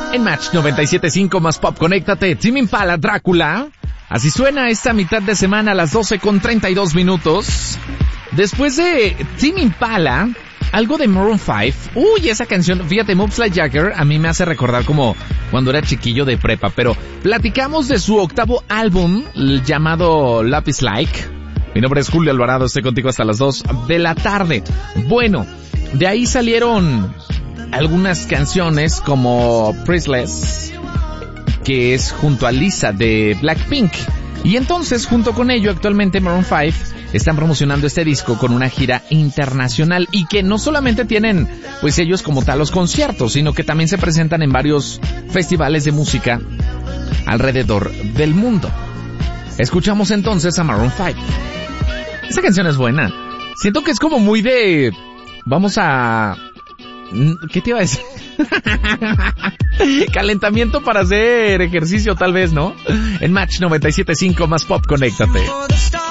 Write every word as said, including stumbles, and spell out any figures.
En Match noventa y siete punto cinco más Pop, conéctate. Tame Impala, Drácula. Así suena esta mitad de semana a las doce con treinta y dos minutos. Después de Tame Impala, algo de Maroon cinco. Uy, esa canción, fíjate, Moves Like Jagger, a mí me hace recordar como cuando era chiquillo de prepa. Pero platicamos de su octavo álbum llamado Love Is Like. Mi nombre es Julio Alvarado, estoy contigo hasta las dos de la tarde. Bueno, de ahí salieron algunas canciones como Priceless, que es junto a Lisa de Blackpink. Y entonces, junto con ello, actualmente Maroon cinco están promocionando este disco con una gira internacional, y que no solamente tienen, pues ellos como tal, los conciertos, sino que también se presentan en varios festivales de música alrededor del mundo. Escuchamos entonces a Maroon cinco. Esa canción es buena. Siento que es como muy de... Vamos a... ¿Qué te iba a decir? Calentamiento para hacer ejercicio, tal vez, ¿no? En Match noventa y siete punto cinco más Pop, conéctate.